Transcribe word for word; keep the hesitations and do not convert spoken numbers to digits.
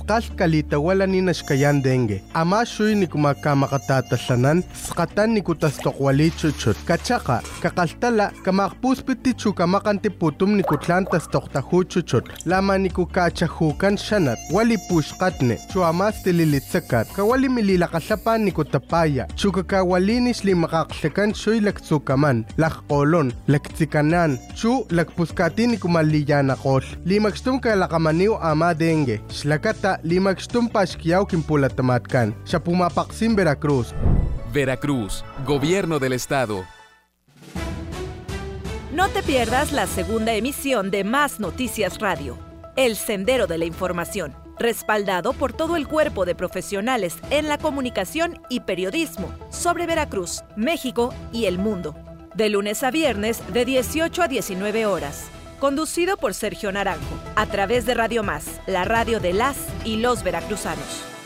Akal kalita wala ni nashkayan dengue. Ama shuy ni kumakamakatatasanan, skatan ni kutastokwali chuchut. Kachaka, kakaltala, kamakpuspiti chukamakantiputum ni kutlantas toktahu chuchut. Lama ni kukachahukan shanat, wali pushkatne, chuamas tililitsakat, kawali mililakasapan ni kutapaya, chukakawalinis li makaksekan shuy laksukaman, lakkolon, laktsikanan, chu lakpuskatin ni kumaliyanakol, limakstum kalakamaniw ama dengue, shlakata limakstum pashkiyaw kimpulatamatkan, siya pumapaksim Veracruz. Veracruz, Gobierno del Estado. No te pierdas la segunda emisión de Más Noticias Radio, El Sendero de la Información, respaldado por todo el cuerpo de profesionales en la comunicación y periodismo sobre Veracruz, México y el mundo. De lunes a viernes de dieciocho a diecinueve horas. Conducido por Sergio Naranjo, a través de Radio Más, la radio de las y los veracruzanos.